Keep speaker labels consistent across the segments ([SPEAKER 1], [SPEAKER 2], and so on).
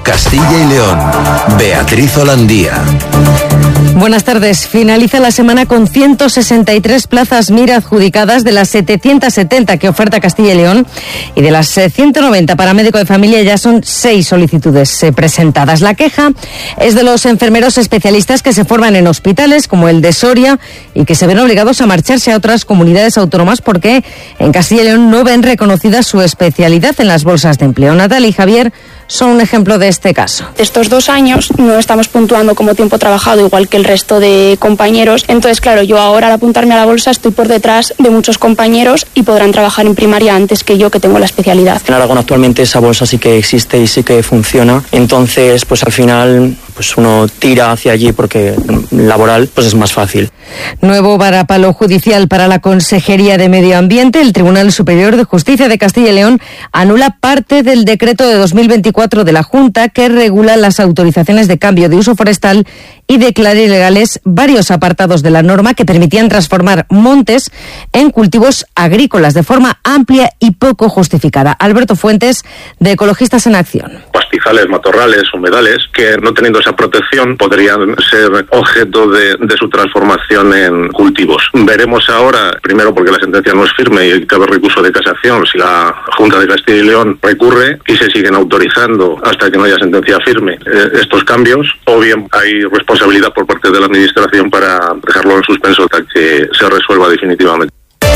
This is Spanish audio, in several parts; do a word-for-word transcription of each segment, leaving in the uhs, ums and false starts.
[SPEAKER 1] Castilla y León. Beatriz Olandía.
[SPEAKER 2] Buenas tardes. Finaliza la semana con ciento sesenta y tres plazas Mir adjudicadas de las setecientas setenta que oferta Castilla y León, y de las ciento noventa para médico de familia ya son seis solicitudes eh, presentadas. La queja es de los enfermeros especialistas que se forman en hospitales como el de Soria y que se ven obligados a marcharse a otras comunidades autónomas porque en Castilla y León no ven reconocida su especialidad en las bolsas de empleo. Natalia y Javier son un ejemplo de este caso.
[SPEAKER 3] Estos dos años no estamos puntuando como tiempo trabajado igual que el resto de compañeros. Entonces, claro, yo ahora al apuntarme a la bolsa estoy por detrás de muchos compañeros y podrán trabajar en primaria antes que yo, que tengo la especialidad.
[SPEAKER 4] En Aragón actualmente esa bolsa sí que existe y sí que funciona. Entonces, pues al final pues uno tira hacia allí porque laboral pues es más fácil.
[SPEAKER 2] Nuevo varapalo judicial para la Consejería de Medio Ambiente. El Tribunal Superior de Justicia de Castilla y León anula parte del decreto de dos mil veinticuatro de la Junta que regula las autorizaciones de cambio de uso forestal y declara ilegales varios apartados de la norma que permitían transformar montes en cultivos agrícolas de forma amplia y poco justificada. Alberto Fuentes, de Ecologistas en Acción.
[SPEAKER 5] Pastizales, matorrales, humedales, que no teniendo esa protección podrían ser objeto de, de su transformación en cultivos. Veremos ahora, primero porque la sentencia no es firme y cabe recurso de casación, si la Junta de Castilla y León recurre y se siguen autorizando hasta que no haya sentencia firme eh, estos cambios, o bien hay responsabilidad por parte de la Administración para dejarlo en suspenso hasta que se resuelva definitivamente.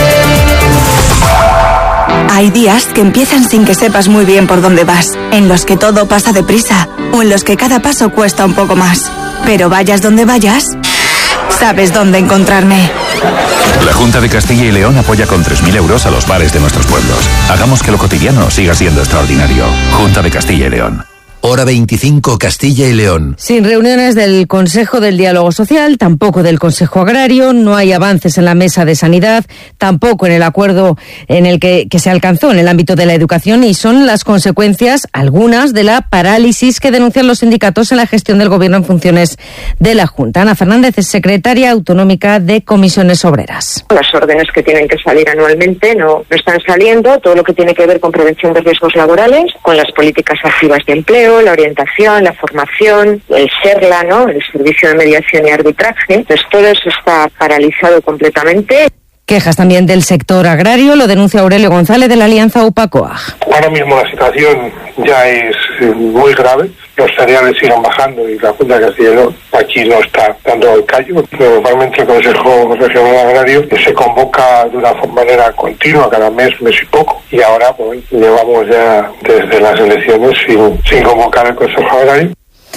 [SPEAKER 6] Hay días que empiezan sin que sepas muy bien por dónde vas, en los que todo pasa deprisa o en los que cada paso cuesta un poco más. Pero vayas donde vayas, sabes dónde encontrarme.
[SPEAKER 7] La Junta de Castilla y León apoya con tres mil euros a los bares de nuestros pueblos. Hagamos que lo cotidiano siga siendo extraordinario. Junta de Castilla y León.
[SPEAKER 1] Hora veinticinco, Castilla y León.
[SPEAKER 2] Sin reuniones del Consejo del Diálogo Social, tampoco del Consejo Agrario, no hay avances en la mesa de sanidad, tampoco en el acuerdo en el que, que se alcanzó en el ámbito de la educación, y son las consecuencias, algunas, de la parálisis que denuncian los sindicatos en la gestión del Gobierno en funciones de la Junta. Ana Fernández es secretaria autonómica de Comisiones Obreras.
[SPEAKER 8] Las órdenes que tienen que salir anualmente no, no están saliendo, todo lo que tiene que ver con prevención de riesgos laborales, con las políticas activas de empleo, la orientación, la formación, el SERLA, ¿no?, el Servicio de Mediación y Arbitraje. Entonces todo eso está paralizado completamente.
[SPEAKER 2] Quejas también del sector agrario, lo denuncia Aurelio González de la Alianza UPA-COAG.
[SPEAKER 9] Ahora mismo la situación ya es muy grave, los cereales siguen bajando y la Junta de Castilla y León aquí no está dando el callo. Normalmente el Consejo Regional Agrario se convoca de una manera continua, cada mes, mes y poco, y ahora pues, llevamos ya desde las elecciones sin, sin convocar el Consejo Agrario.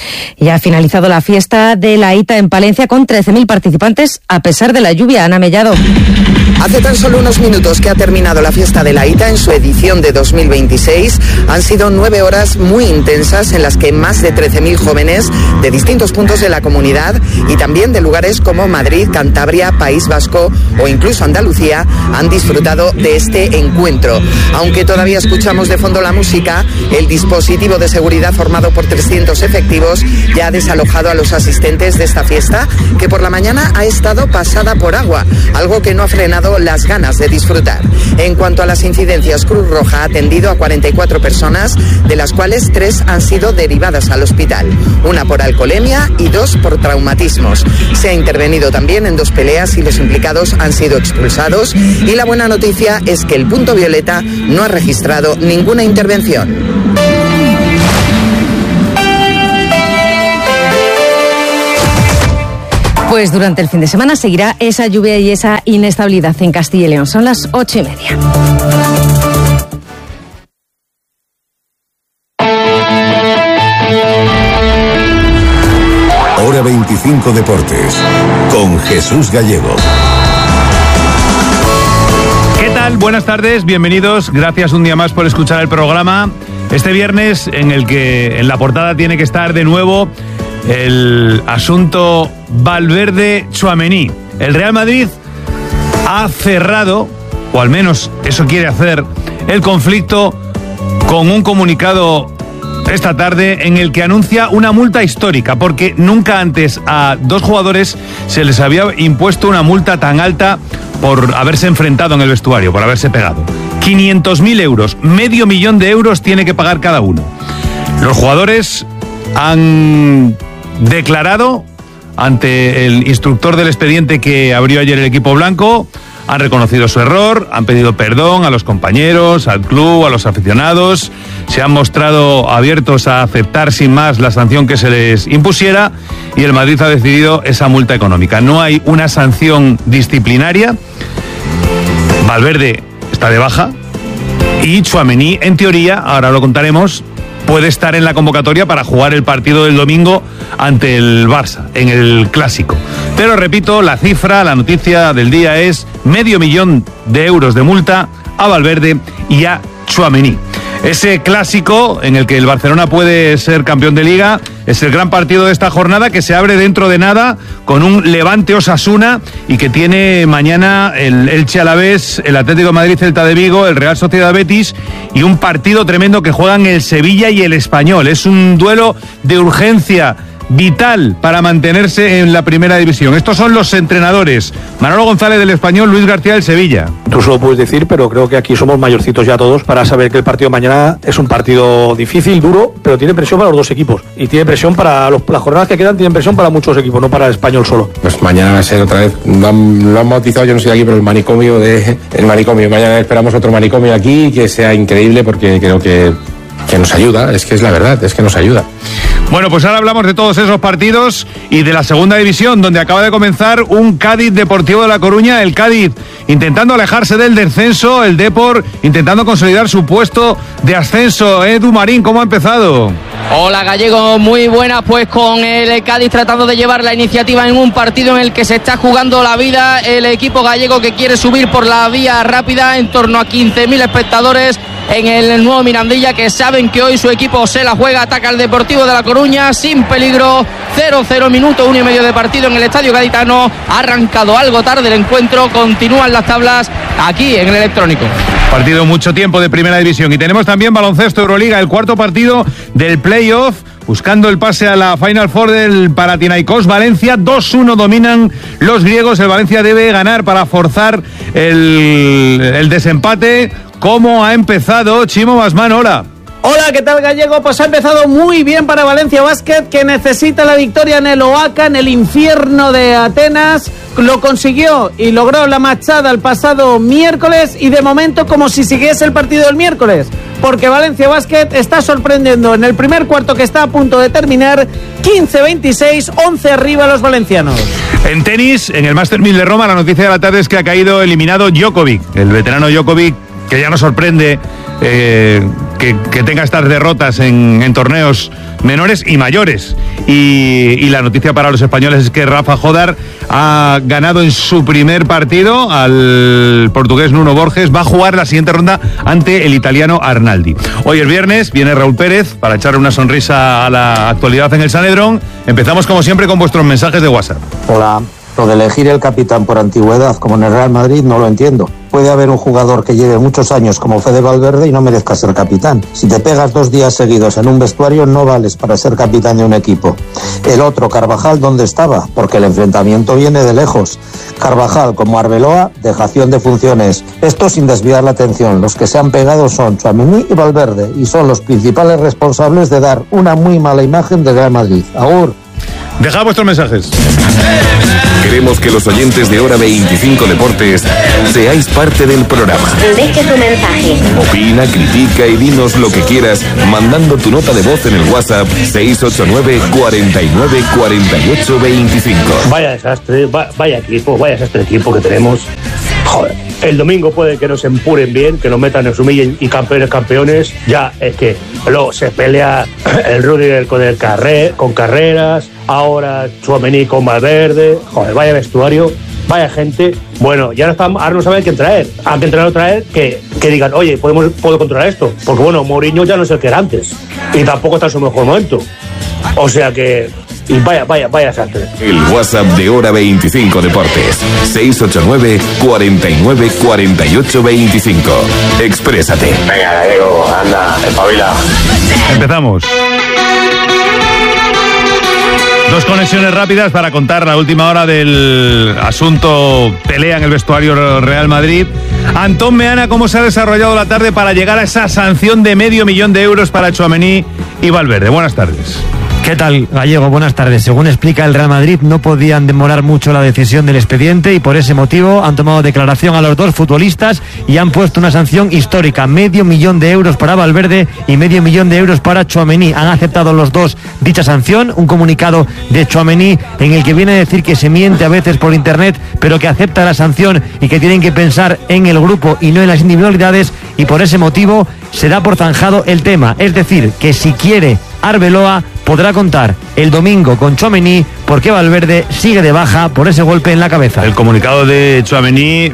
[SPEAKER 2] Ya ha finalizado la fiesta de la Ita en Palencia con trece mil participantes a pesar de la lluvia. Ana Mellado.
[SPEAKER 10] Hace tan solo unos minutos que ha terminado la fiesta de la Ita en su edición de dos mil veintiséis. Han sido nueve horas muy intensas en las que más de trece mil jóvenes de distintos puntos de la comunidad y también de lugares como Madrid, Cantabria, País Vasco o incluso Andalucía han disfrutado de este encuentro. Aunque todavía escuchamos de fondo la música, el dispositivo de seguridad formado por trescientos efectivos ya ha desalojado a los asistentes de esta fiesta, que por la mañana ha estado pasada por agua, algo que no ha frenado las ganas de disfrutar. En cuanto a las incidencias, Cruz Roja ha atendido a cuarenta y cuatro personas, de las cuales tres han sido derivadas al hospital, una por alcoholemia y dos por traumatismos. Se ha intervenido también en dos peleas y los implicados han sido expulsados, y la buena noticia es que el punto violeta no ha registrado ninguna intervención.
[SPEAKER 2] Pues durante el fin de semana seguirá esa lluvia y esa inestabilidad en Castilla y León. Son las ocho y media.
[SPEAKER 1] Hora veinticinco Deportes, con Jesús Gallego.
[SPEAKER 11] ¿Qué tal? Buenas tardes, bienvenidos. Gracias un día más por escuchar el programa. Este viernes en el que en la portada tiene que estar de nuevo el asunto Valverde-Tchouaméni. El Real Madrid ha cerrado, o al menos eso quiere hacer, el conflicto con un comunicado esta tarde en el que anuncia una multa histórica, porque nunca antes a dos jugadores se les había impuesto una multa tan alta por haberse enfrentado en el vestuario, por haberse pegado. quinientos mil euros, medio millón de euros tiene que pagar cada uno. Los jugadores han declarado ante el instructor del expediente que abrió ayer el equipo blanco, han reconocido su error, han pedido perdón a los compañeros, al club, a los aficionados, se han mostrado abiertos a aceptar sin más la sanción que se les impusiera y el Madrid ha decidido esa multa económica. No hay una sanción disciplinaria, Valverde está de baja y Tchouaméni, en teoría, ahora lo contaremos, puede estar en la convocatoria para jugar el partido del domingo ante el Barça, en el Clásico. Pero repito, la cifra, la noticia del día es medio millón de euros de multa a Valverde y a Tchouaméni. Ese Clásico en el que el Barcelona puede ser campeón de Liga es el gran partido de esta jornada, que se abre dentro de nada con un Levante Osasuna y que tiene mañana el Elche Alavés, el Atlético de Madrid Celta de Vigo, el Real Sociedad Betis y un partido tremendo que juegan el Sevilla y el Español. Es un duelo de urgencia vital para mantenerse en la primera división. Estos son los entrenadores: Manolo González del Español, Luis García del Sevilla.
[SPEAKER 12] Tú solo puedes decir, pero creo que aquí somos mayorcitos ya todos para saber que el partido de mañana es un partido difícil, duro, pero tiene presión para los dos equipos y tiene presión para los, las jornadas que quedan, tienen presión para muchos equipos, no para el Español solo.
[SPEAKER 13] Pues mañana va a ser otra vez, lo han, lo han bautizado, yo no soy de aquí, pero el manicomio de el manicomio. Mañana esperamos otro manicomio aquí que sea increíble, porque creo que que nos ayuda, es que es la verdad, es que nos ayuda.
[SPEAKER 11] Bueno, pues ahora hablamos de todos esos partidos y de la segunda división, donde acaba de comenzar un Cádiz Deportivo de La Coruña. El Cádiz intentando alejarse del descenso, el Depor intentando consolidar su puesto de ascenso. Edu Marín, ¿cómo ha empezado?
[SPEAKER 14] Hola Gallego, muy buena, pues con el Cádiz tratando de llevar la iniciativa en un partido en el que se está jugando la vida. El equipo gallego que quiere subir por la vía rápida, en torno a quince mil espectadores en el nuevo Mirandilla, que saben que hoy su equipo se la juega. Ataca al Deportivo de La Coruña sin peligro, cero cero, minuto uno y medio de partido en el Estadio Gaditano. Ha arrancado algo tarde el encuentro, continúan las tablas aquí en el Electrónico.
[SPEAKER 11] Partido mucho tiempo de primera división. Y tenemos también baloncesto Euroliga, el cuarto partido del playoff, buscando el pase a la Final Four del Panathinaikos Valencia. dos uno dominan los griegos. El Valencia debe ganar para forzar el, el desempate. ¿Cómo ha empezado Chimo Basman? Hola.
[SPEAKER 15] Hola, ¿qué tal Gallego? Pues ha empezado muy bien para Valencia Basket, que necesita la victoria en el Oaca, en el infierno de Atenas. Lo consiguió y logró la machada el pasado miércoles, y de momento como si siguiese el partido del miércoles, porque Valencia Basket está sorprendiendo en el primer cuarto, que está a punto de terminar, quince veintiséis, once arriba los valencianos.
[SPEAKER 11] En tenis, en el Master mil de Roma, la noticia de la tarde es que ha caído eliminado Djokovic, el veterano Djokovic, que ya nos sorprende eh, que, que tenga estas derrotas en, en torneos menores y mayores. Y, y la noticia para los españoles es que Rafa Jodar ha ganado en su primer partido al portugués Nuno Borges. Va a jugar la siguiente ronda ante el italiano Arnaldi. Hoy es viernes, viene Raúl Pérez para echarle una sonrisa a la actualidad en el Sanedrón. Empezamos como siempre con vuestros mensajes de WhatsApp.
[SPEAKER 16] Hola. Lo de elegir el capitán por antigüedad, como en el Real Madrid, no lo entiendo. Puede haber un jugador que lleve muchos años como Fede Valverde y no merezca ser capitán. Si te pegas dos días seguidos en un vestuario, no vales para ser capitán de un equipo. El otro, Carvajal, ¿dónde estaba? Porque el enfrentamiento viene de lejos. Carvajal, como Arbeloa, dejación de funciones. Esto sin desviar la atención. Los que se han pegado son Tchouaméni y Valverde, y son los principales responsables de dar una muy mala imagen del Real Madrid. Agur.
[SPEAKER 11] Dejad vuestros mensajes.
[SPEAKER 1] Queremos que los oyentes de Hora veinticinco Deportes seáis parte del programa.
[SPEAKER 17] Deje tu mensaje.
[SPEAKER 1] Opina, critica y dinos lo que quieras mandando tu nota de voz en el WhatsApp seis ocho nueve, cuarenta y nueve, cuarenta y ocho, veinticinco.
[SPEAKER 18] Vaya desastre, va, vaya equipo, vaya desastre equipo que tenemos. Joder, el domingo puede que nos empuren bien, que nos metan, nos humillen y campeones, campeones. Ya es que luego se pelea el Rudiger con el carre, con Carreras, ahora Tchouaméni con Valverde. Joder, vaya vestuario, vaya gente. Bueno, ya no, estamos, ahora no saben quién traer. Hay que entrar a traer que, que digan, oye, podemos, puedo controlar esto. Porque bueno, Mourinho ya no es el que era antes y tampoco está en su mejor momento. O sea que... Y vaya, vaya, vaya desastre.
[SPEAKER 1] El WhatsApp de Hora veinticinco Deportes. seis ocho nueve, cuarenta y nueve, cuarenta y ocho, veinticinco. Exprésate.
[SPEAKER 19] Venga, Gallego, anda, espabila.
[SPEAKER 11] Empezamos. Dos conexiones rápidas para contar la última hora del asunto pelea en el vestuario Real Madrid. Antón Meana, ¿cómo se ha desarrollado la tarde para llegar a esa sanción de medio millón de euros para Tchouaméni y Valverde? Buenas tardes.
[SPEAKER 17] ¿Qué tal, Gallego? Buenas tardes. Según explica el Real Madrid, no podían demorar mucho la decisión del expediente y por ese motivo han tomado declaración a los dos futbolistas y han puesto una sanción histórica, medio millón de euros para Valverde y medio millón de euros para Tchouaméni. Han aceptado los dos dicha sanción, un comunicado de Tchouaméni en el que viene a decir que se miente a veces por internet, pero que acepta la sanción y que tienen que pensar en el grupo y no en las individualidades, y por ese motivo se da por zanjado el tema. Es decir, que si quiere Arbeloa podrá contar el domingo con Tchouaméni porque Valverde sigue de baja por ese golpe en la cabeza.
[SPEAKER 11] El comunicado de Tchouaméni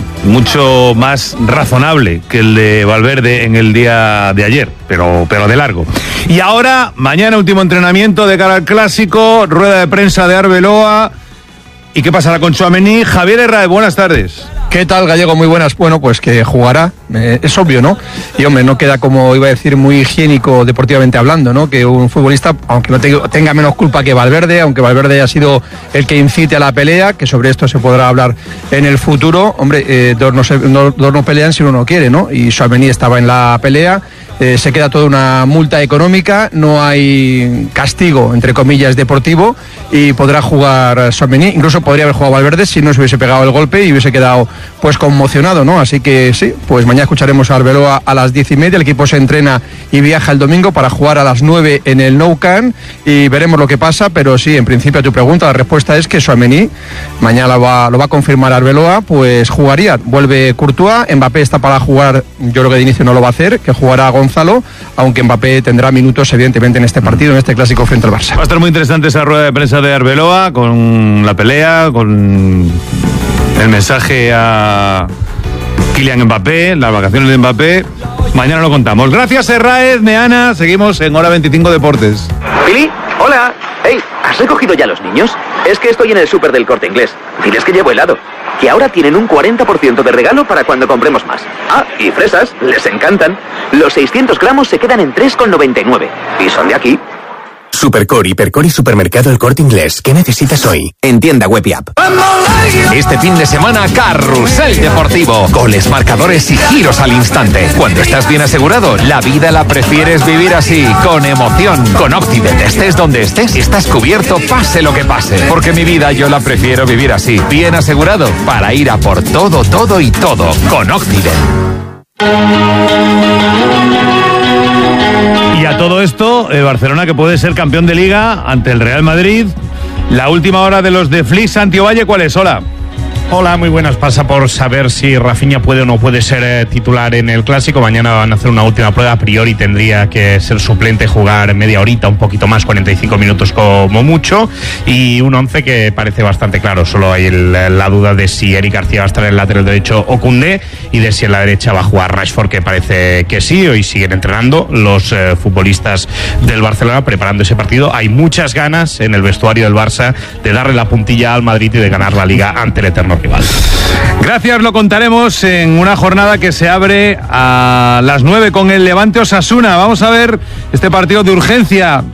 [SPEAKER 11] mucho más razonable que el de Valverde en el día de ayer, pero, pero de largo. Y ahora, mañana último entrenamiento de cara al Clásico, rueda de prensa de Arbeloa. ¿Y qué pasará con Tchouaméni? Javier Herrera, buenas tardes.
[SPEAKER 20] ¿Qué tal, Gallego? Muy buenas. Bueno, pues que jugará, eh, es obvio, ¿no? Y hombre, no queda, como iba a decir, muy higiénico deportivamente hablando, ¿no? Que un futbolista, aunque no te, tenga menos culpa que Valverde, aunque Valverde haya sido el que incite a la pelea, que sobre esto se podrá hablar en el futuro, hombre, eh, dos, no se, no, dos no pelean si uno no quiere, ¿no? Y Tchouaméni estaba en la pelea. Eh, se queda toda una multa económica, no hay castigo, entre comillas, deportivo, y podrá jugar Tchouaméni. Incluso podría haber jugado Valverde si no se hubiese pegado el golpe y hubiese quedado pues conmocionado, ¿no? Así que sí, pues mañana escucharemos a Arbeloa a las diez y media. El equipo se entrena y viaja el domingo para jugar a las nueve en el Nou Camp y veremos lo que pasa, pero sí, en principio a tu pregunta la respuesta es que Tchouaméni mañana lo va, lo va a confirmar Arbeloa, pues jugaría. Vuelve Courtois, Mbappé está para jugar, yo creo que de inicio no lo va a hacer, que jugará Gonzalo, aunque Mbappé tendrá minutos evidentemente en este partido, en este clásico frente al Barça.
[SPEAKER 11] Va a estar muy interesante esa rueda de prensa de Arbeloa, con la pelea, con el mensaje a Kylian Mbappé, las vacaciones de Mbappé. Mañana lo contamos. Gracias, Herráez, Meana. Seguimos en Hora veinticinco Deportes.
[SPEAKER 21] Pili, hola. Hey, ¿has recogido ya los niños? Es que estoy en el súper del Corte Inglés. Diles que llevo helado. Que ahora tienen un cuarenta por ciento de regalo para cuando compremos más. Ah, y fresas, les encantan. Los seiscientos gramos se quedan en tres con noventa y nueve. Y son de aquí.
[SPEAKER 22] Supercore, Hipercore y Supermercado El Corte Inglés. ¿Qué necesitas hoy? En tienda web y app. Este fin de semana, Carrusel Deportivo. Goles, marcadores y giros al instante. Cuando estás bien asegurado, la vida la prefieres vivir así, con emoción. Con Octibet, estés donde estés, estás cubierto, pase lo que pase. Porque mi vida yo la prefiero vivir así, bien asegurado, para ir a por todo, todo y todo. Con Octibet.
[SPEAKER 11] Y a todo esto, eh, Barcelona que puede ser campeón de Liga ante el Real Madrid. La última hora de los de Flix, Santi Ovalle, ¿cuál es? Hola.
[SPEAKER 23] Hola, muy buenas. Pasa por saber si Rafinha puede o no puede ser eh, titular en el Clásico. Mañana van a hacer una última prueba. A priori tendría que ser suplente, jugar media horita, un poquito más, cuarenta y cinco minutos como mucho. Y un once que parece bastante claro. Solo hay el, la duda de si Eric García va a estar en el lateral derecho o Koundé, y de si en la derecha va a jugar Rashford, que parece que sí. Hoy siguen entrenando los eh, futbolistas del Barcelona preparando ese partido. Hay muchas ganas en el vestuario del Barça de darle la puntilla al Madrid y de ganar la Liga ante el eterno rival.
[SPEAKER 11] Gracias, lo contaremos en una jornada que se abre a las nueve con el Levante Osasuna. Vamos a ver este partido de urgencia,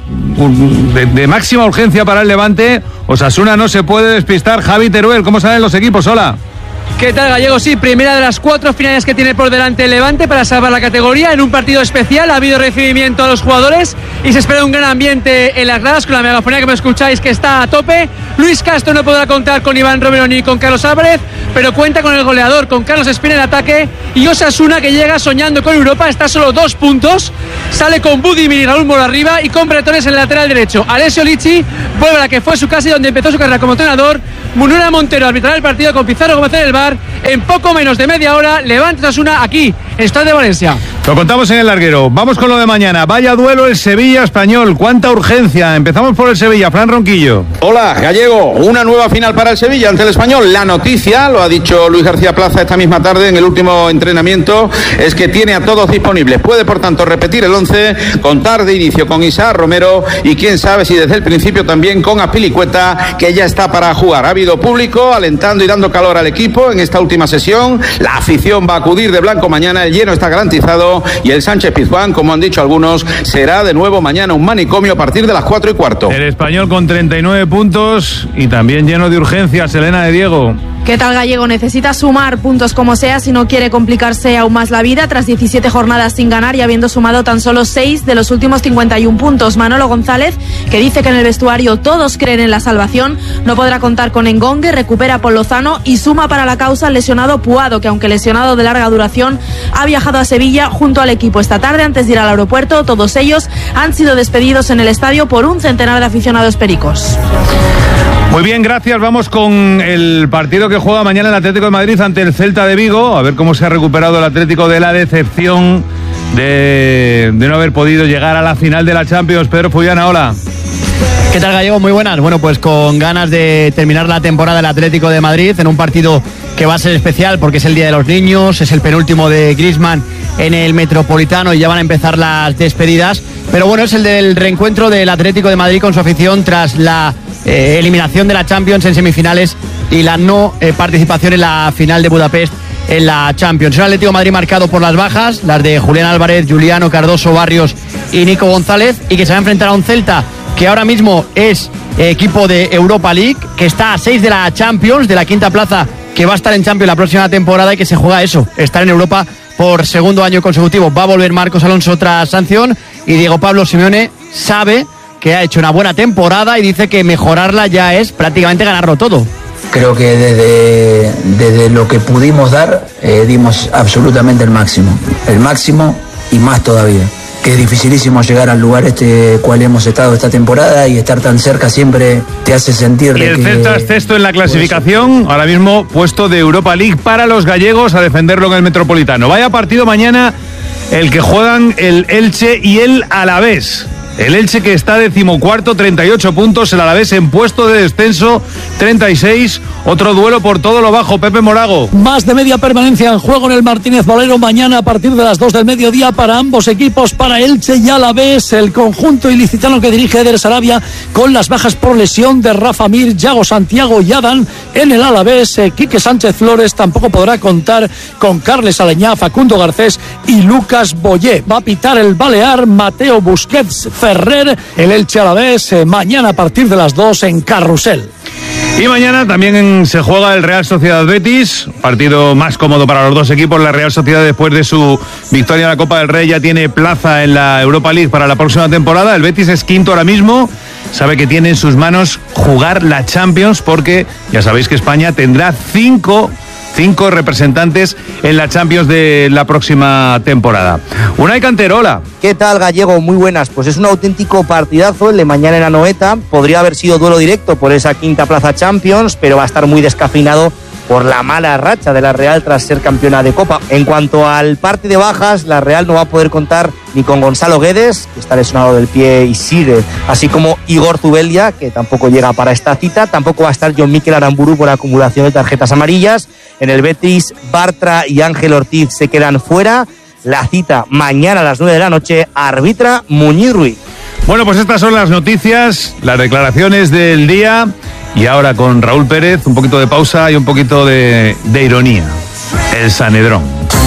[SPEAKER 11] de, de máxima urgencia para el Levante. Osasuna no se puede despistar. Javi Teruel, ¿cómo salen los equipos? Hola.
[SPEAKER 24] ¿Qué tal, Gallego? Sí, primera de las cuatro finales que tiene por delante el Levante para salvar la categoría en un partido especial. Ha habido recibimiento a los jugadores y se espera un gran ambiente en las gradas, con la megafonía que me escucháis que está a tope. Luis Castro no podrá contar con Iván Romero ni con Carlos Álvarez, pero cuenta con el goleador, con Carlos Espina en ataque, y Osasuna, que llega soñando con Europa, está solo dos puntos, sale con Budimir y Raúl Moro arriba y con Bretones en el lateral derecho. Alessio Lichi vuelve a la que fue su casa y donde empezó su carrera como entrenador. Munera Montero arbitrará el partido con Pizarro Gómez en el bar. En poco menos de media hora, Levante Osasuna aquí, en Estadio de Valencia.
[SPEAKER 11] Lo contamos en el larguero. Vamos con lo de mañana. Vaya duelo el Sevilla-Español. Cuánta urgencia. Empezamos por el Sevilla. Fran Ronquillo.
[SPEAKER 25] Hola, Gallego. Una nueva final para el Sevilla ante el Español. La noticia, lo ha dicho Luis García Plaza esta misma tarde en el último entrenamiento, es que tiene a todos disponibles. Puede, por tanto, repetir el once, contar de inicio con Isaac Romero y quién sabe si desde el principio también con Azpilicueta, que ya está para jugar. Ha habido público alentando y dando calor al equipo en esta última sesión. La afición va a acudir de blanco mañana. El lleno está garantizado y el Sánchez Pizjuán, como han dicho algunos, será de nuevo mañana un manicomio a partir de las cuatro y cuarto.
[SPEAKER 11] El Español con treinta y nueve puntos y también lleno de urgencias. Elena de Diego.
[SPEAKER 3] ¿Qué tal, Gallego? Necesita sumar puntos como sea si no quiere complicarse aún más la vida tras diecisiete jornadas sin ganar y habiendo sumado tan solo seis de los últimos cincuenta y un puntos. Manolo González, que dice que en el vestuario todos creen en la salvación, no podrá contar con Engongue, recupera a Pol Lozano y suma para la causa el lesionado Puado, que aunque lesionado de larga duración, ha viajado a Sevilla junto al equipo esta tarde antes de ir al aeropuerto. Todos ellos han sido despedidos en el estadio por un centenar de aficionados pericos.
[SPEAKER 11] Muy bien, gracias. Vamos con el partido que juega mañana el Atlético de Madrid ante el Celta de Vigo. A ver cómo se ha recuperado el Atlético de la decepción de, de no haber podido llegar a la final de la Champions. Pedro Fullana, hola.
[SPEAKER 4] ¿Qué tal, Gallego? Muy buenas. Bueno, pues con ganas de terminar la temporada del Atlético de Madrid en un partido que va a ser especial porque es el Día de los Niños, es el penúltimo de Griezmann en el Metropolitano y ya van a empezar las despedidas. Pero bueno, es el del reencuentro del Atlético de Madrid con su afición tras la eh, eliminación de la Champions en semifinales y la no eh, participación en la final de Budapest en la Champions. Es un Atlético de Madrid marcado por las bajas, las de Julián Álvarez, Juliano, Cardoso, Barrios y Nico González, y que se va a enfrentar a un Celta que ahora mismo es eh, equipo de Europa League, que está a seis de la Champions, de la quinta plaza, que va a estar en Champions la próxima temporada y que se juega eso, estar en Europa por segundo año consecutivo. Va a volver Marcos Alonso tras sanción y Diego Pablo Simeone sabe que ha hecho una buena temporada y dice que mejorarla ya es prácticamente ganarlo todo.
[SPEAKER 5] Creo que desde, desde lo que pudimos dar eh, dimos absolutamente el máximo, el máximo y más todavía. Que es dificilísimo llegar al lugar este cual hemos estado esta temporada y estar tan cerca siempre te hace sentir
[SPEAKER 11] y
[SPEAKER 5] de
[SPEAKER 11] el
[SPEAKER 5] que...
[SPEAKER 11] Celta es sexto en la clasificación, ahora mismo puesto de Europa League para los gallegos a defenderlo en el Metropolitano. Vaya partido mañana el que juegan el Elche y el Alavés. El Elche que está decimocuarto, treinta y ocho puntos, el Alavés en puesto de descenso, treinta y seis, otro duelo por todo lo bajo. Pepe Morago.
[SPEAKER 6] Más de media permanencia en juego en el Martínez Valero mañana a partir de las dos del mediodía para ambos equipos, para Elche y Alavés, el conjunto ilicitano que dirige Eder Sarabia con las bajas por lesión de Rafa Mir, Yago Santiago y Adán. En el Alavés, eh, Quique Sánchez Flores tampoco podrá contar con Carles Aleñá, Facundo Garcés y Lucas Boyé. Va a pitar el Balear Mateo Busquets Ferrer, el Elche Alavés, eh, mañana a partir de las dos en Carrusel.
[SPEAKER 11] Y mañana también se juega el Real Sociedad Betis, partido más cómodo para los dos equipos. La Real Sociedad, después de su victoria en la Copa del Rey, ya tiene plaza en la Europa League para la próxima temporada. El Betis es quinto ahora mismo, sabe que tiene en sus manos jugar la Champions porque ya sabéis que España tendrá cinco Cinco representantes en la Champions de la próxima temporada. Unai Canterola.
[SPEAKER 7] ¿Qué tal, Gallego? Muy buenas. Pues es un auténtico partidazo el de mañana en Anoeta. Podría haber sido duelo directo por esa quinta plaza Champions, pero va a estar muy descafeinado por la mala racha de la Real tras ser campeona de Copa. En cuanto al parte de bajas, la Real no va a poder contar ni con Gonzalo Guedes, que está lesionado del pie y sigue, así como Igor Zubeldia, que tampoco llega para esta cita. Tampoco va a estar John Mikel Aramburu por acumulación de tarjetas amarillas. En el Betis, Bartra y Ángel Ortiz se quedan fuera. La cita mañana a las nueve de la noche, arbitra Muñiz Ruiz.
[SPEAKER 11] Bueno, pues estas son las noticias, las declaraciones del día. Y ahora con Raúl Pérez, un poquito de pausa y un poquito de, de ironía. El Sanedrón.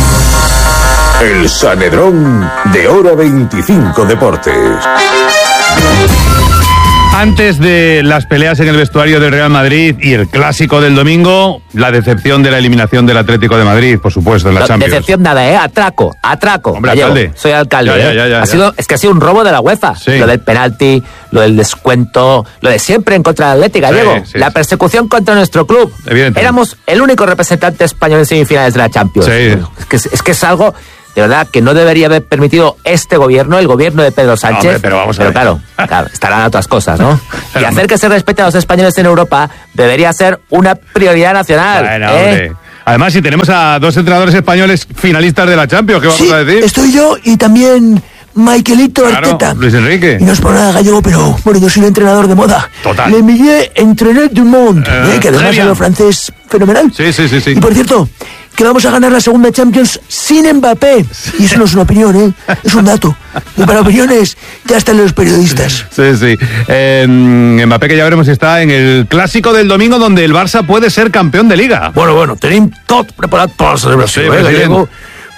[SPEAKER 1] El Sanedrón de Hora veinticinco Deportes.
[SPEAKER 11] Antes de las peleas en el vestuario del Real Madrid y el clásico del domingo, la decepción de la eliminación del Atlético de Madrid, por supuesto, en la
[SPEAKER 26] no,
[SPEAKER 11] Champions.
[SPEAKER 26] Decepción nada, ¿eh? Atraco, atraco.
[SPEAKER 11] Hombre, alcalde.
[SPEAKER 26] Soy alcalde.
[SPEAKER 11] Ya, ya,
[SPEAKER 26] ¿eh?
[SPEAKER 11] ya, ya,
[SPEAKER 26] ha
[SPEAKER 11] ya.
[SPEAKER 26] sido, es que ha sido un robo de la UEFA.
[SPEAKER 11] Sí.
[SPEAKER 26] Lo del penalti, lo del descuento, lo de siempre en contra del Atlético Gallego.
[SPEAKER 11] Sí, sí,
[SPEAKER 26] la
[SPEAKER 11] sí.
[SPEAKER 26] persecución contra nuestro club. Éramos el único representante español en semifinales de la Champions.
[SPEAKER 11] Sí.
[SPEAKER 26] Es, que, es que es algo... De verdad, que no debería haber permitido este gobierno, el gobierno de Pedro Sánchez.
[SPEAKER 11] Hombre, pero vamos a ver.
[SPEAKER 26] Claro, claro, estarán otras cosas, ¿no? Y hacer que se respeten a los españoles en Europa debería ser una prioridad nacional.
[SPEAKER 11] Bueno,
[SPEAKER 26] ¿eh?
[SPEAKER 11] hombre. Además, si tenemos a dos entrenadores españoles finalistas de la Champions, ¿qué vamos
[SPEAKER 27] sí,
[SPEAKER 11] a decir?
[SPEAKER 27] Estoy yo y también Michaelito
[SPEAKER 11] Claro,
[SPEAKER 27] Arteta.
[SPEAKER 11] Luis Enrique.
[SPEAKER 27] Y no es por nada, Gallego, pero bueno, yo soy un entrenador de moda.
[SPEAKER 11] Total.
[SPEAKER 27] Le Miguel Entraîneur du Monde,
[SPEAKER 11] Eh,
[SPEAKER 27] eh, que además
[SPEAKER 11] genial.
[SPEAKER 27] habla francés fenomenal.
[SPEAKER 11] Sí, sí, sí, sí.
[SPEAKER 27] Y por cierto, que vamos a ganar la segunda Champions sin Mbappé. Y eso no es una opinión, ¿eh? Es un dato. Y para opiniones ya están los periodistas.
[SPEAKER 11] Sí, sí. Eh, Mbappé, que ya veremos si está en el clásico del domingo, donde el Barça puede ser campeón de Liga.
[SPEAKER 12] Bueno, bueno, tenim tot preparat per la celebració,
[SPEAKER 11] Sí,
[SPEAKER 12] eh,
[SPEAKER 11] president.
[SPEAKER 12] Gallego?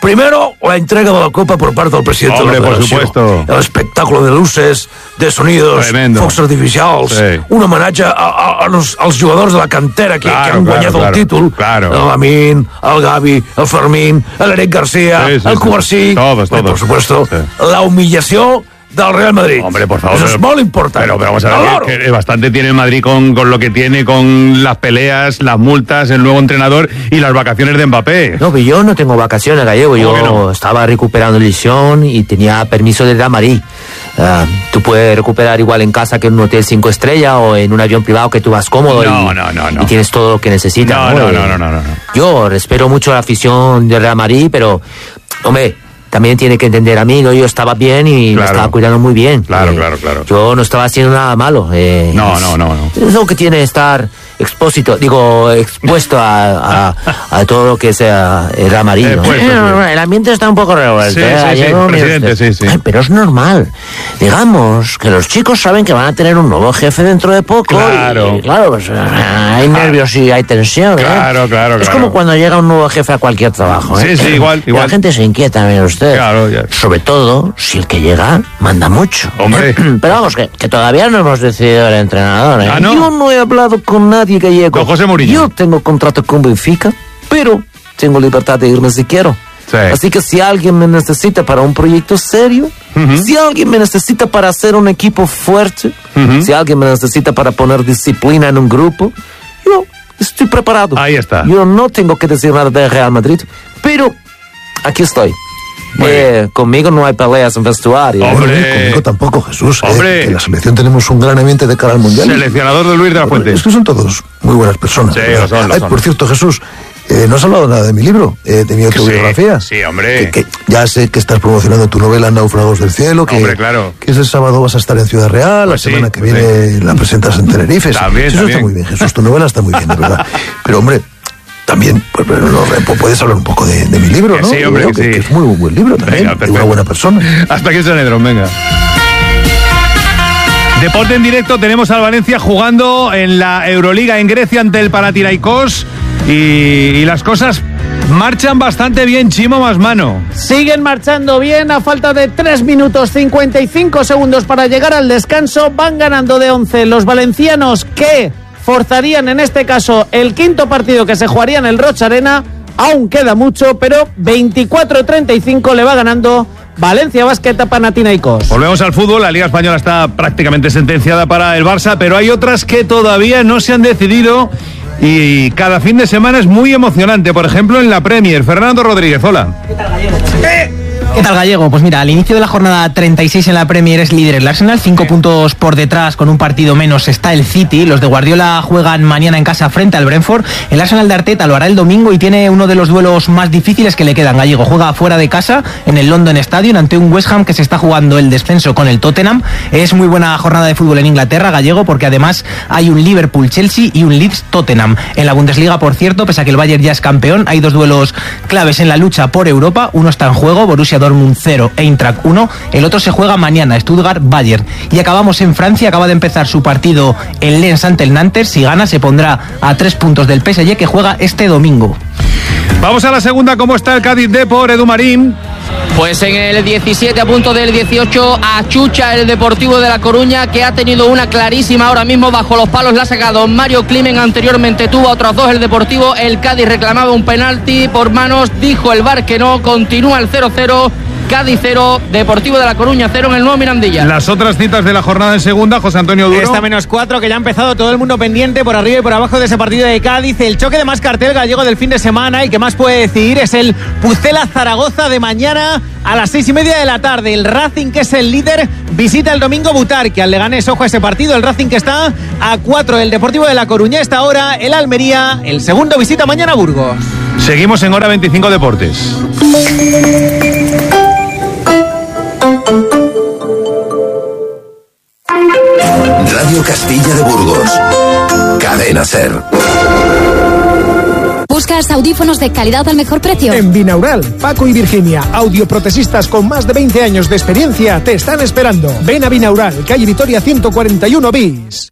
[SPEAKER 27] Primero, la entrega de la Copa por parte del presidente
[SPEAKER 11] Hombre,
[SPEAKER 27] de la
[SPEAKER 11] por
[SPEAKER 27] Federació.
[SPEAKER 11] supuesto.
[SPEAKER 27] El espectáculo de luces, de sonidos,
[SPEAKER 11] Tremendo.
[SPEAKER 27] focs artificials,
[SPEAKER 11] Sí.
[SPEAKER 27] un homenatge a, a, a los, als jugadors de la cantera que,
[SPEAKER 11] Claro,
[SPEAKER 27] que han
[SPEAKER 11] claro,
[SPEAKER 27] guanyat
[SPEAKER 11] claro,
[SPEAKER 27] el títol.
[SPEAKER 11] claro.
[SPEAKER 27] El Lamin, el Gavi, el Fermín, el Eric García,
[SPEAKER 11] Sí, sí,
[SPEAKER 27] el
[SPEAKER 11] sí.
[SPEAKER 27] Cubarsí.
[SPEAKER 11] Todos,
[SPEAKER 27] Bueno,
[SPEAKER 11] todos.
[SPEAKER 27] por supuesto,
[SPEAKER 11] Sí.
[SPEAKER 27] la humillación del Real Madrid.
[SPEAKER 11] Hombre, por favor.
[SPEAKER 27] Eso es
[SPEAKER 11] pero-
[SPEAKER 27] muy importante.
[SPEAKER 11] Pero, pero vamos a
[SPEAKER 27] Al
[SPEAKER 11] ver,
[SPEAKER 27] loro.
[SPEAKER 11] que, que bastante tiene el Madrid con, con lo que tiene, con las peleas, las multas, el nuevo entrenador y las vacaciones de Mbappé.
[SPEAKER 26] No, pero yo no tengo vacaciones, Gallego. Yo
[SPEAKER 11] ¿Cómo que no?
[SPEAKER 26] estaba recuperando lesión y tenía permiso del Real Madrid. Ah, tú puedes recuperar igual en casa que en un hotel cinco estrellas o en un avión privado que tú vas cómodo
[SPEAKER 11] No,
[SPEAKER 26] y,
[SPEAKER 11] no, no, no.
[SPEAKER 26] y tienes todo lo que necesitas.
[SPEAKER 11] No, no, no, no, no, no.
[SPEAKER 26] Yo respeto mucho la afición del Real Madrid, pero, hombre, también tiene que entender a mí, ¿no? Yo estaba bien y me
[SPEAKER 11] Claro.
[SPEAKER 26] estaba cuidando muy bien.
[SPEAKER 11] Claro,
[SPEAKER 26] Eh,
[SPEAKER 11] claro, claro.
[SPEAKER 26] Yo no estaba haciendo nada malo. eh,
[SPEAKER 11] No, no, no, no.
[SPEAKER 26] Es lo que tiene estar expósito, digo, expuesto a, a, a todo lo que sea el Real Madrid, ¿no?
[SPEAKER 11] Expuesto,
[SPEAKER 26] Eh,
[SPEAKER 11] sí.
[SPEAKER 26] El ambiente está un poco revuelto,
[SPEAKER 11] Sí,
[SPEAKER 26] ¿eh?
[SPEAKER 11] sí, sí,
[SPEAKER 26] Gallego, mire
[SPEAKER 11] presidente,
[SPEAKER 26] usted.
[SPEAKER 11] sí, sí.
[SPEAKER 26] Ay, pero es normal. Digamos que los chicos saben que van a tener un nuevo jefe dentro de poco.
[SPEAKER 11] Claro.
[SPEAKER 26] Y, claro, pues hay nervios y hay tensión, ¿eh?
[SPEAKER 11] Claro, claro,
[SPEAKER 26] Es
[SPEAKER 11] claro.
[SPEAKER 26] como cuando llega un nuevo jefe a cualquier trabajo, ¿eh?
[SPEAKER 11] Sí, sí, igual,
[SPEAKER 26] Y
[SPEAKER 11] igual.
[SPEAKER 26] la gente se inquieta, mire usted.
[SPEAKER 11] Claro, ya.
[SPEAKER 26] Sobre todo si el que llega manda mucho. ¿eh?
[SPEAKER 11] Hombre.
[SPEAKER 26] Pero vamos, que, que todavía no hemos decidido el entrenador, ¿eh?
[SPEAKER 11] Ah, ¿no?
[SPEAKER 26] Yo no he hablado con nadie, Gallego.
[SPEAKER 11] Con José Mourinho.
[SPEAKER 26] Yo tengo contrato con Benfica, pero tengo libertad de irme si quiero.
[SPEAKER 11] Sí.
[SPEAKER 26] Así que si alguien me necesita para un proyecto serio,
[SPEAKER 11] Ujú.
[SPEAKER 26] si alguien me necesita para hacer un equipo fuerte,
[SPEAKER 11] Ujú.
[SPEAKER 26] si alguien me necesita para poner disciplina en un grupo, yo estoy preparado.
[SPEAKER 11] Ahí está.
[SPEAKER 26] Yo no tengo que decir nada de Real Madrid, pero aquí estoy.
[SPEAKER 11] Muy
[SPEAKER 26] Eh, conmigo no hay peleas en vestuario. ¿eh?
[SPEAKER 11] Hombre.
[SPEAKER 2] Conmigo tampoco, Jesús. ¿eh?
[SPEAKER 11] Hombre.
[SPEAKER 2] En la selección tenemos un gran ambiente de cara al Mundial.
[SPEAKER 11] Seleccionador de Luis de la Fuente.
[SPEAKER 2] Es que son todos muy buenas personas.
[SPEAKER 11] Sí,
[SPEAKER 2] ¿verdad?
[SPEAKER 11] lo son, lo
[SPEAKER 2] Ay,
[SPEAKER 11] son.
[SPEAKER 2] por cierto, Jesús, eh, no has hablado nada de mi libro, eh, de mi
[SPEAKER 11] Que
[SPEAKER 2] autobiografía.
[SPEAKER 11] Sí, sí, hombre.
[SPEAKER 2] Que, que ya sé que estás promocionando tu novela Náufragos del Cielo, que,
[SPEAKER 11] Hombre, claro.
[SPEAKER 2] que ese sábado vas a estar en Ciudad Real,
[SPEAKER 11] Pues
[SPEAKER 2] la
[SPEAKER 11] sí,
[SPEAKER 2] semana que
[SPEAKER 11] pues
[SPEAKER 2] viene la presentas en Tenerife. Sí,
[SPEAKER 11] También,
[SPEAKER 2] eso
[SPEAKER 11] también.
[SPEAKER 2] está muy bien, Jesús, tu novela está muy bien, de verdad. Pero hombre, también pues, pero no, pues, puedes hablar un poco de, de mi libro,
[SPEAKER 11] Que
[SPEAKER 2] ¿no?
[SPEAKER 11] sí, hombre,
[SPEAKER 2] Yo
[SPEAKER 11] que
[SPEAKER 2] creo
[SPEAKER 11] sí.
[SPEAKER 2] es muy un buen libro también,
[SPEAKER 11] Venga,
[SPEAKER 2] y
[SPEAKER 11] perfecto.
[SPEAKER 2] una buena persona.
[SPEAKER 11] Hasta aquí San Edrón, venga. Deporte en directo, tenemos al Valencia jugando en la Euroliga en Grecia ante el Panathinaikos y, y las cosas marchan bastante bien, Chimo más mano.
[SPEAKER 4] Siguen marchando bien a falta de tres minutos cincuenta y cinco segundos para llegar al descanso. Van ganando de once los valencianos, que forzarían en este caso el quinto partido que se jugaría en el Rocha Arena. Aún queda mucho, pero veinticuatro treinta y cinco le va ganando Valencia Basket a Panathinaikos.
[SPEAKER 11] Volvemos al fútbol, la Liga Española está prácticamente sentenciada para el Barça, pero hay otras que todavía no se han decidido y cada fin de semana es muy emocionante. Por ejemplo, en la Premier, Fernando Rodríguez, hola.
[SPEAKER 8] ¿Qué tal, Gallego? Pues mira, al inicio de la jornada treinta y seis en la Premier es líder el Arsenal, cinco puntos por detrás, con un partido menos está el City. Los de Guardiola juegan mañana en casa frente al Brentford. El Arsenal de Arteta lo hará el domingo y tiene uno de los duelos más difíciles que le quedan, Gallego. Juega fuera de casa en el London Stadium ante un West Ham que se está jugando el descenso con el Tottenham. Es muy buena jornada de fútbol en Inglaterra, Gallego, porque además hay un Liverpool-Chelsea y un Leeds-Tottenham. En la Bundesliga, por cierto, pese a que el Bayern ya es campeón, hay dos duelos claves en la lucha por Europa. Uno está en juego, Borussia Dortmund cero, Eintracht uno. El otro se juega mañana, Stuttgart-Bayern. Y acabamos en Francia, acaba de empezar su partido el Lens ante el Nantes. Si gana, se pondrá a tres puntos del P S G, que juega este domingo.
[SPEAKER 11] Vamos a la segunda, ¿cómo está el Cádiz Depor, Edu Marín?
[SPEAKER 9] Pues en el diecisiete a punto del dieciocho achucha el Deportivo de La Coruña, que ha tenido una clarísima ahora mismo bajo los palos, la ha sacado Mario Climen, anteriormente tuvo a otros dos el Deportivo, el Cádiz reclamaba un penalti por manos, dijo el V A R que no, continúa el cero cero. Cádiz cero, Deportivo de La Coruña cero en el nuevo Mirandilla.
[SPEAKER 11] Las otras citas de la jornada en segunda, José Antonio Duro.
[SPEAKER 24] Esta menos cuatro, que ya ha empezado todo el mundo pendiente por arriba y por abajo de ese partido de Cádiz. El choque de más cartel gallego del fin de semana y que más puede decidir es el Pucela-Zaragoza de mañana a las seis y media de la tarde. El Racing, que es el líder, visita el domingo Butarque al Leganés. Ojo a ese partido, el Racing que está a cuatro, el Deportivo de La Coruña esta hora, el Almería, el segundo visita mañana a Burgos.
[SPEAKER 11] Seguimos en Hora veinticinco Deportes.
[SPEAKER 10] Radio Castilla de Burgos. Cadena Ser.
[SPEAKER 13] ¿Buscas audífonos de calidad al mejor precio?
[SPEAKER 14] En Binaural, Paco y Virginia, audioprotesistas con más de veinte años de experiencia, te están esperando. Ven a Binaural, calle Vitoria ciento cuarenta y uno bis.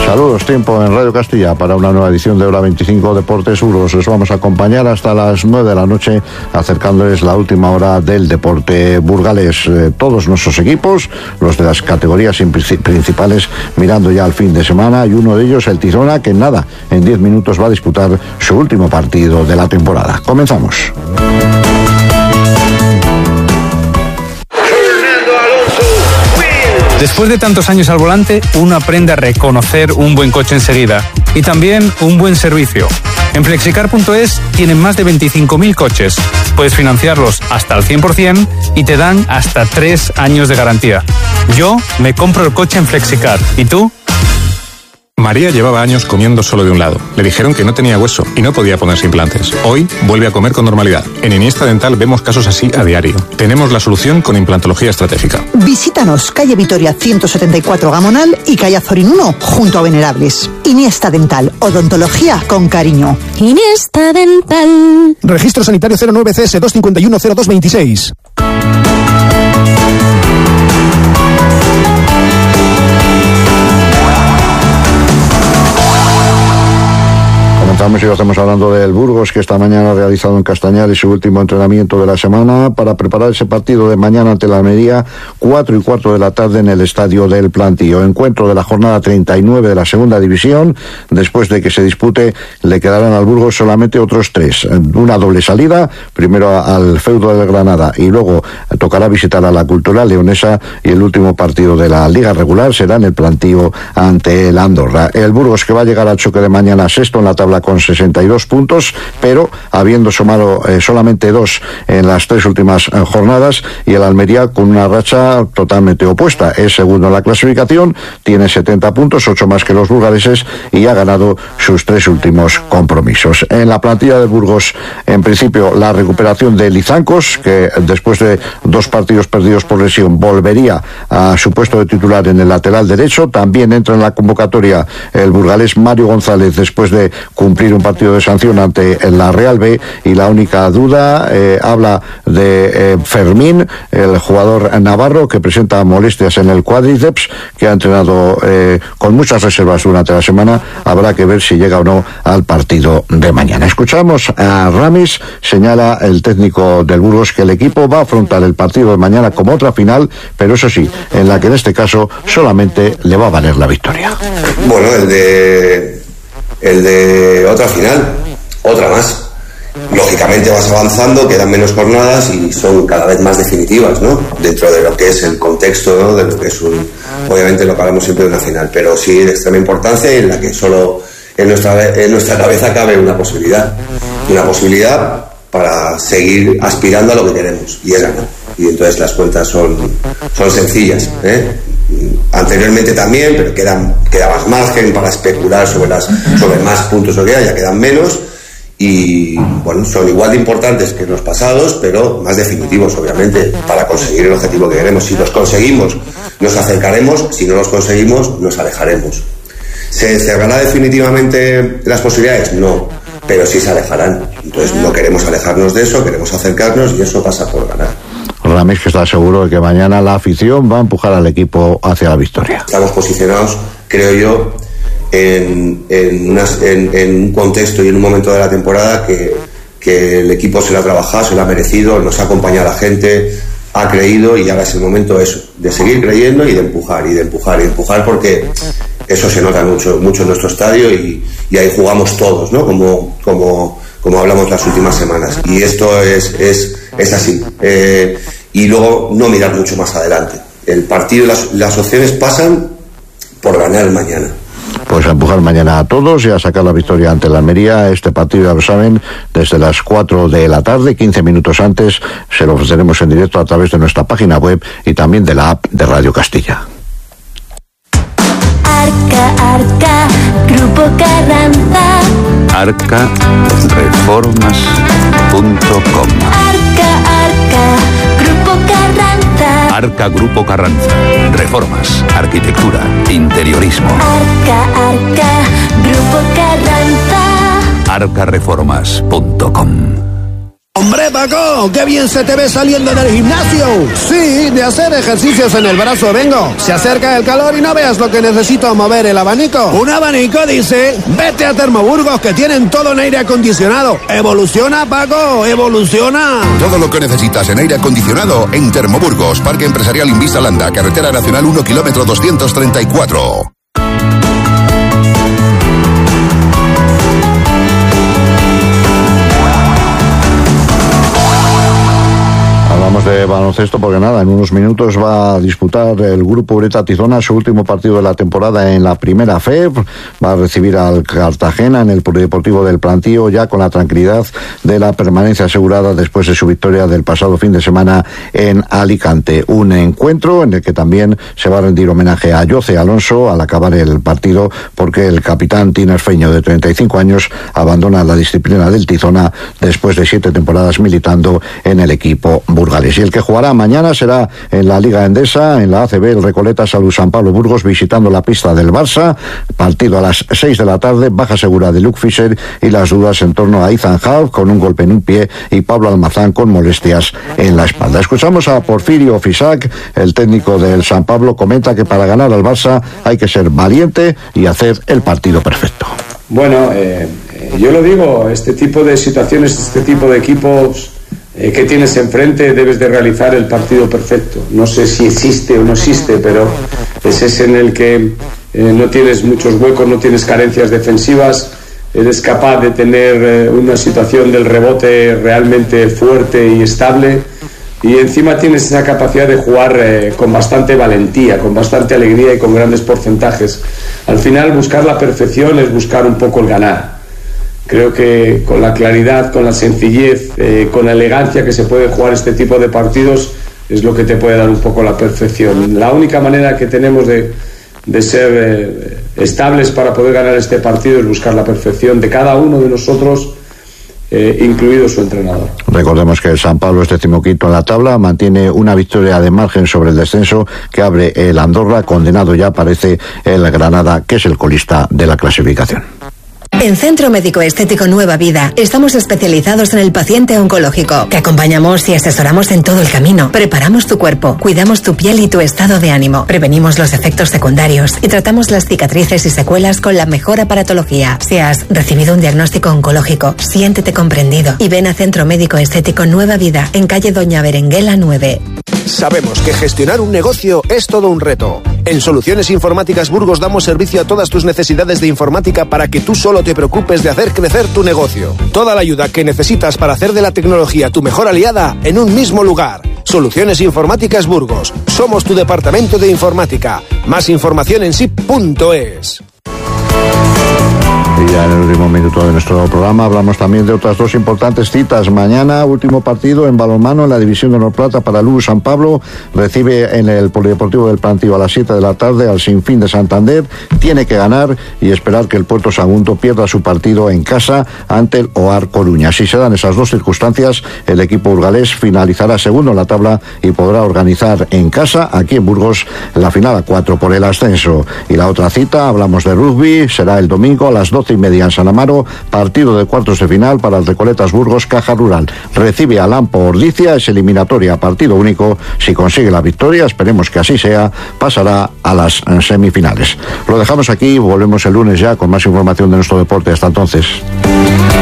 [SPEAKER 15] Saludos, tiempo en Radio Castilla para una nueva edición de Hora veinticinco Deportes Burgos. Les vamos a acompañar hasta las nueve de la noche acercándoles la última hora del deporte burgalés. Eh, todos nuestros equipos, los de las categorías principales, mirando ya al fin de semana, y uno de ellos, el Tirona, que en nada, en diez minutos va a disputar su último partido de la temporada. Comenzamos.
[SPEAKER 16] Después de tantos años al volante, uno aprende a reconocer un buen coche enseguida y también un buen servicio. En flexicar punto es tienen más de veinticinco mil coches. Puedes financiarlos hasta el cien por ciento y te dan hasta tres años de garantía. Yo me compro el coche en Flexicar. ¿Y tú?
[SPEAKER 17] María llevaba años comiendo solo de un lado. Le dijeron que no tenía hueso y no podía ponerse implantes. Hoy vuelve a comer con normalidad. En Iniesta Dental vemos casos así a diario. Tenemos la solución con implantología estratégica.
[SPEAKER 18] Visítanos, calle Vitoria ciento setenta y cuatro Gamonal y calle Azorín uno, junto a Venerables. Iniesta Dental, odontología con cariño.
[SPEAKER 13] Iniesta Dental.
[SPEAKER 14] Registro sanitario cero nueve C S dos cinco uno cero dos veintiséis.
[SPEAKER 15] Comenzamos y lo estamos hablando del Burgos, que esta mañana ha realizado en Castañares su último entrenamiento de la semana para preparar ese partido de mañana ante la Almería, cuatro y cuarto de la tarde en el Estadio del Plantío. Encuentro de la jornada treinta y nueve de la segunda división. Después de que se dispute, le quedarán al Burgos solamente otros tres. Una doble salida, primero al feudo del Granada y luego tocará visitar a la Cultural Leonesa, y el último partido de la Liga regular será en el Plantío ante el Andorra. El Burgos, que va a llegar al choque de mañana sexto en la tabla con sesenta y dos puntos, pero habiendo sumado eh, solamente dos en las tres últimas eh, jornadas, y el Almería con una racha totalmente opuesta. Es segundo en la clasificación, tiene setenta puntos, ocho más que los burgaleses, y ha ganado sus tres últimos compromisos. En la plantilla de Burgos, en principio, la recuperación de Lizancos, que después de dos partidos perdidos por lesión volvería a su puesto de titular en el lateral derecho. También entra en la convocatoria el burgalés Mario González, después de cumplir un partido de sanción ante la Real B, y la única duda eh, habla de eh, Fermín, el jugador navarro, que presenta molestias en el cuádriceps, que ha entrenado eh, con muchas reservas durante la semana. Habrá que ver si llega o no al partido de mañana. Escuchamos a Ramis. Señala el técnico del Burgos que el equipo va a afrontar el partido de mañana como otra final, pero eso sí, en la que en este caso solamente le va a valer la victoria.
[SPEAKER 19] Bueno, el de el de otra final, otra más. Lógicamente vas avanzando, quedan menos jornadas y son cada vez más definitivas, ¿no? Dentro de lo que es el contexto, ¿no? De lo que es un, obviamente lo que hablamos siempre de una final, pero sí de extrema importancia, en la que solo en nuestra, en nuestra cabeza cabe una posibilidad, una posibilidad para seguir aspirando a lo que queremos, y es ganar. Y entonces las cuentas son, son sencillas, ¿eh? Anteriormente también, pero quedan, queda más margen para especular sobre, las, sobre más puntos o que haya, quedan menos, y bueno, son igual de importantes que los pasados, pero más definitivos, obviamente, para conseguir el objetivo que queremos. Si los conseguimos, nos acercaremos; si no los conseguimos, nos alejaremos. ¿Se cerrará definitivamente las posibilidades? No, pero sí se alejarán. Entonces no queremos alejarnos de eso, queremos acercarnos, y eso pasa por ganar.
[SPEAKER 15] Ramis, que está seguro de que mañana la afición va a empujar al equipo hacia la victoria.
[SPEAKER 19] Estamos posicionados, creo yo, en, en, unas, en, en un contexto y en un momento de la temporada que, que el equipo se lo ha trabajado, se lo ha merecido, nos ha acompañado la gente, ha creído, y ahora es el momento eso, de seguir creyendo y de empujar, y de empujar, y de empujar, porque eso se nota mucho, mucho en nuestro estadio, y, y ahí jugamos todos, ¿no? Como, como, como hablamos las últimas semanas. Y esto es, es, es así. Eh, y luego no mirar mucho más adelante. El partido y las, las opciones pasan por ganar mañana.
[SPEAKER 15] Pues a empujar mañana a todos y a sacar la victoria ante la Almería. Este partido, ya lo saben, desde las cuatro de la tarde, quince minutos antes, se lo ofreceremos en directo a través de nuestra página web y también de la app de Radio Castilla.
[SPEAKER 13] Arca, Arca, Grupo Carranza.
[SPEAKER 20] arca reformas punto com.
[SPEAKER 13] Arca, Arca, Grupo Carranza.
[SPEAKER 22] Arca Grupo Carranza. Reformas, arquitectura, interiorismo.
[SPEAKER 13] Arca, Arca, Grupo Carranza.
[SPEAKER 22] arca reformas punto com.
[SPEAKER 3] ¡Hombre, Paco! ¡Qué bien se te ve saliendo del gimnasio! Sí, de hacer ejercicios en el brazo vengo. Se acerca el calor y no veas lo que necesito mover el abanico. ¿Un abanico, dice? Vete a Termoburgos, que tienen todo en aire acondicionado. ¡Evoluciona, Paco! ¡Evoluciona!
[SPEAKER 5] Todo lo que necesitas en aire acondicionado en Termoburgos, Parque Empresarial Invisa Landa, Carretera Nacional uno, kilómetro doscientos treinta y cuatro.
[SPEAKER 15] Hablamos de baloncesto porque nada, en unos minutos va a disputar el Grupo Ureta Tizona su último partido de la temporada en la primera F E B. Va a recibir al Cartagena en el Polideportivo del Plantío, ya con la tranquilidad de la permanencia asegurada después de su victoria del pasado fin de semana en Alicante. Un encuentro en el que también se va a rendir homenaje a Jose Alonso al acabar el partido, porque el capitán tinerfeño de treinta y cinco años abandona la disciplina del Tizona después de siete temporadas militando en el equipo burgalés. Y el que jugará mañana será en la Liga Endesa, en la A C B, el Recoleta Salud San Pablo Burgos, visitando la pista del Barça. Partido a las seis de la tarde, baja segura de Luke Fisher y las dudas en torno a Ethan Hall con un golpe en un pie y Pablo Almazán con molestias en la espalda. Escuchamos a Porfirio Fisac, el técnico del San Pablo, comenta que para ganar al Barça hay que ser valiente y hacer el partido perfecto.
[SPEAKER 6] Bueno, eh, yo lo digo, este tipo de situaciones, este tipo de equipos eh, que tienes enfrente, debes de realizar el partido perfecto. No sé si existe o no existe, pero es ese en el que eh, no tienes muchos huecos, no tienes carencias defensivas, eres capaz de tener eh, una situación del rebote realmente fuerte y estable, y encima tienes esa capacidad de jugar eh, con bastante valentía, con bastante alegría y con grandes porcentajes. Al final, buscar la perfección es buscar un poco el ganar. Creo que con la claridad, con la sencillez, eh, con la elegancia que se puede jugar este tipo de partidos es lo que te puede dar un poco la perfección. La única manera que tenemos de, de ser eh, estables para poder ganar este partido es buscar la perfección de cada uno de nosotros, eh, incluido su entrenador.
[SPEAKER 15] Recordemos que el San Pablo es decimoquinto en la tabla, mantiene una victoria de margen sobre el descenso que abre el Andorra, condenado ya parece el Granada, que es el colista de la clasificación.
[SPEAKER 7] En Centro Médico Estético Nueva Vida estamos especializados en el paciente oncológico. Te acompañamos y asesoramos en todo el camino. Preparamos tu cuerpo, cuidamos tu piel y tu estado de ánimo. Prevenimos los efectos secundarios y tratamos las cicatrices y secuelas con la mejor aparatología. Si has recibido un diagnóstico oncológico, siéntete comprendido y ven a Centro Médico Estético Nueva Vida en calle Doña Berenguela nueve.
[SPEAKER 21] Sabemos que gestionar un negocio es todo un reto. En Soluciones Informáticas Burgos damos servicio a todas tus necesidades de informática para que tú solo te preocupes de hacer crecer tu negocio. Toda la ayuda que necesitas para hacer de la tecnología tu mejor aliada en un mismo lugar. Soluciones Informáticas Burgos. Somos tu departamento de informática. Más información en S I P punto es.
[SPEAKER 15] Y ya en el último minuto de nuestro programa hablamos también de otras dos importantes citas. Mañana, último partido en balonmano en la División de Honor Plata para Lugo San Pablo. Recibe en el Polideportivo del Plantío a las siete de la tarde al Sinfín de Santander. Tiene que ganar y esperar que el Puerto Sagunto pierda su partido en casa ante el O A R Coruña. Si se dan esas dos circunstancias, el equipo burgalés finalizará segundo en la tabla y podrá organizar en casa, aquí en Burgos, la final a cuatro por el ascenso. Y la otra cita, hablamos de rugby, será el domingo a las doce y media en San Amaro, partido de cuartos de final para el Recoletas Burgos Caja Rural. Recibe a Lampo Ordicia, es eliminatoria partido único. Si consigue la victoria, esperemos que así sea, pasará a las semifinales. Lo dejamos aquí, volvemos el lunes ya con más información de nuestro deporte. Hasta entonces.